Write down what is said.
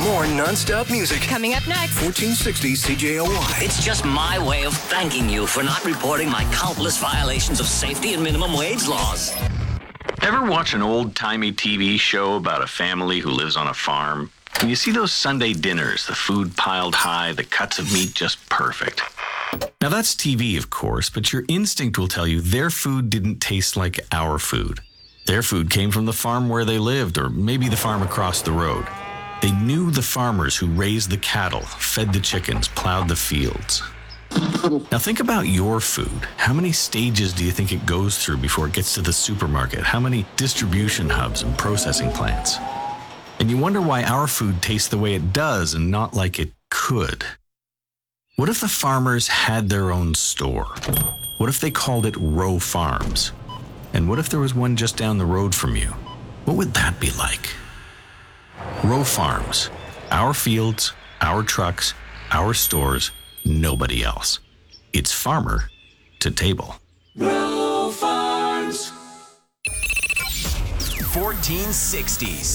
more non-stop music. Coming up next. 1460 CJOY. It's just my way of thanking you for not reporting my countless violations of safety and minimum wage laws. Ever watch an old-timey TV show about a family who lives on a farm? When you see those Sunday dinners, the food piled high, the cuts of meat just perfect. Now that's TV, of course, but your instinct will tell you their food didn't taste like our food. Their food came from the farm where they lived, or maybe the farm across the road. They knew the farmers who raised the cattle, fed the chickens, plowed the fields. Now think about your food. How many stages do you think it goes through before it gets to the supermarket? How many distribution hubs and processing plants? And you wonder why our food tastes the way it does and not like it could. What if the farmers had their own store? What if they called it Row Farms? And what if there was one just down the road from you? What would that be like? Row Farms. Our fields, our trucks, our stores, nobody else. It's farmer to table. Row Farms. 1460s.